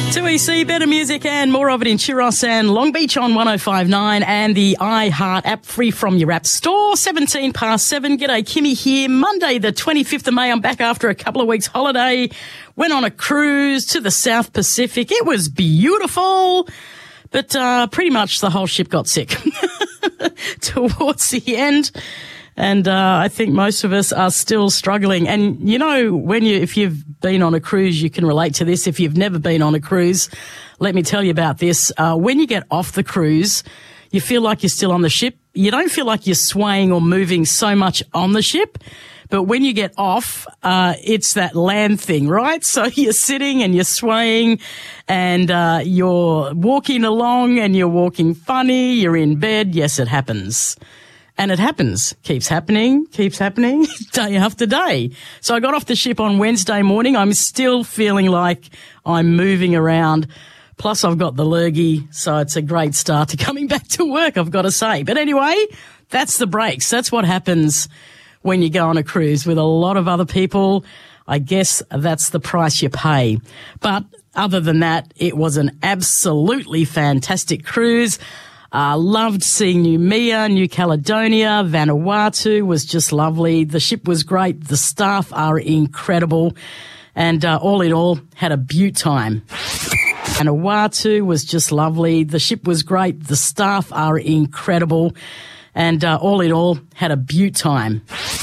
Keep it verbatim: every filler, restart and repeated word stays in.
two E C, better music and more of it in Chiros and Long Beach on one oh five point nine and the iHeart app, free from your app store. seventeen past seven. G'day, Kimmy here. Monday the twenty-fifth of May. I'm back after a couple of weeks holiday. Went on a cruise to the South Pacific. It was beautiful, but uh, pretty much the whole ship got sick towards the end. And uh, I think most of us are still struggling. And, you know, when you, if you've been on a cruise, you can relate to this. If you've never been on a cruise, let me tell you about this. Uh, when you get off the cruise, you feel like you're still on the ship. You don't feel like you're swaying or moving so much on the ship. But when you get off, uh, it's that land thing, right? So you're sitting and you're swaying and, uh, you're walking along and you're walking funny. You're in bed. Yes, it happens. And it happens, keeps happening, keeps happening, day after day. So I got off the ship on Wednesday morning. I'm still feeling like I'm moving around. Plus I've got the lurgy, so it's a great start to coming back to work, I've got to say. But anyway, that's the breaks. That's what happens when you go on a cruise with a lot of other people. I guess that's the price you pay. But other than that, it was an absolutely fantastic cruise. Uh, loved seeing Noumea, New Caledonia, Vanuatu was just lovely. The ship was great. The staff are incredible. And uh, all in all, had a beaut time. Vanuatu was just lovely. The ship was great. The staff are incredible. And uh, all in all, had a beaut time.